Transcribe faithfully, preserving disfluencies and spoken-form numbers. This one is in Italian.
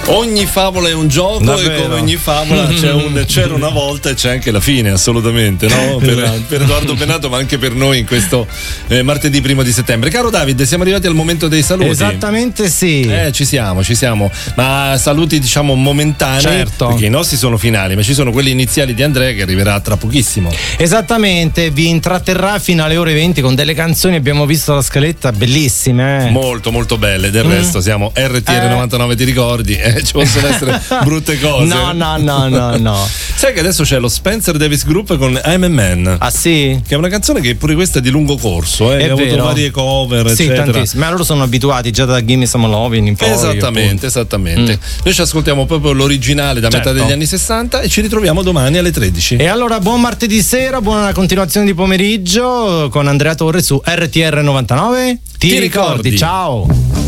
Ogni favola è un gioco. Davvero? E come ogni favola c'è un c'era una volta e c'è anche la fine, assolutamente, no? Per, per Edoardo Bennato, ma anche per noi in questo eh, martedì primo di settembre. Caro Davide, siamo arrivati al momento dei saluti. Esattamente sì. Eh, ci siamo, ci siamo. Ma saluti diciamo momentanei, certo, perché i nostri sono finali, ma ci sono quelli iniziali di Andrea che arriverà tra pochissimo. Esattamente, vi intratterrà fino alle ore venti con delle canzoni, abbiamo visto la scaletta, bellissime. Eh? Molto molto belle, del mm. resto siamo R T R eh. novantanove, ti ricordi? Eh, ci possono essere brutte cose. No, no, no, no, no. Sai che adesso c'è lo Spencer Davis Group con I'm a Man. Ah sì? Che è una canzone che pure questa è di lungo corso, eh? È ha vero. avuto varie cover, sì, eccetera. Tantissime. Ma loro sono abituati già da Gimme Some Lovin' in poi. Esattamente, appunto. esattamente. Mm. Noi ci ascoltiamo proprio l'originale da certo. metà degli anni sessanta e ci ritroviamo domani alle tredici. E allora buon martedì sera, buona continuazione di pomeriggio con Andrea Torre su R T R novantanove. Ti, Ti ricordi? ricordi? Ciao.